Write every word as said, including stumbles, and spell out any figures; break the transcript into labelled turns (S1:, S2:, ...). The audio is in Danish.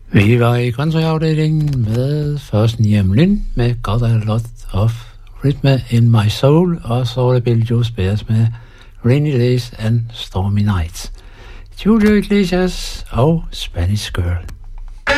S1: Vi var i countryafdelingen med først Niam Lynn med Got a Lot of Rhythm in My Soul, og så var det Billy Joe Spears med Rainy Days and Stormy Nights. Julio Iglesias og Spanish Girl.